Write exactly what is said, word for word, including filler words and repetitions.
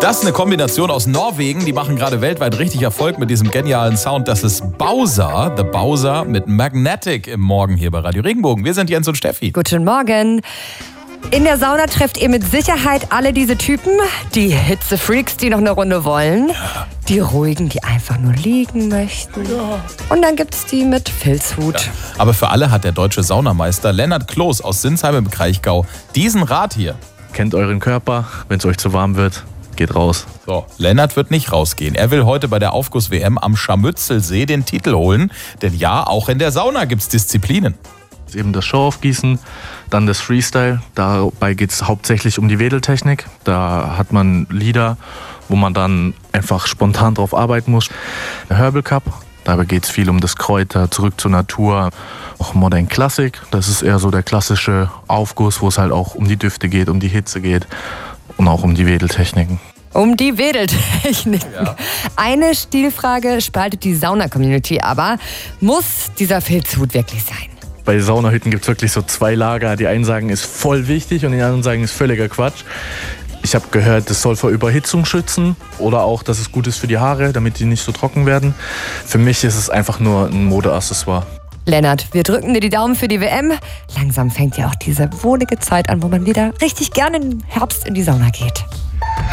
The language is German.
Das ist eine Kombination aus Norwegen. Die machen gerade weltweit richtig Erfolg mit diesem genialen Sound. Das ist Bowser, The Bowser mit Magnetic im Morgen hier bei Radio Regenbogen. Wir sind Jens und Steffi. Guten Morgen. In der Sauna trefft ihr mit Sicherheit alle diese Typen. Die Hitzefreaks, die noch eine Runde wollen. Die Ruhigen, die einfach nur liegen möchten. Und dann gibt es die mit Filzhut. Ja. Aber für alle hat der deutsche Saunameister Lennart Kloß aus Sinsheim im Kraichgau diesen Rat hier. Kennt euren Körper, wenn es euch zu warm wird, geht raus. So, Lennart wird nicht rausgehen. Er will heute bei der Aufguss-W M am Scharmützelsee den Titel holen. Denn ja, auch in der Sauna gibt es Disziplinen. Das ist eben das Showaufgießen, dann das Freestyle. Dabei geht es hauptsächlich um die Wedeltechnik. Da hat man Lieder, wo man dann einfach spontan drauf arbeiten muss. Der Herbal Cup, dabei geht es viel um das Kräuter, zurück zur Natur. Auch Modern Classic, das ist eher so der klassische Aufguss, wo es halt auch um die Düfte geht, um die Hitze geht und auch um die Wedeltechniken. Um die Wedeltechniken. Ja. Eine Stilfrage spaltet die Sauna-Community aber. Muss dieser Filzhut wirklich sein? Bei Saunahütten gibt es wirklich so zwei Lager. Die einen sagen, ist voll wichtig und die anderen sagen, ist völliger Quatsch. Ich habe gehört, das soll vor Überhitzung schützen oder auch, dass es gut ist für die Haare, damit die nicht so trocken werden. Für mich ist es einfach nur ein Modeaccessoire. Lennart, wir drücken dir die Daumen für die W M. Langsam fängt ja auch diese wohlige Zeit an, wo man wieder richtig gerne im Herbst in die Sauna geht.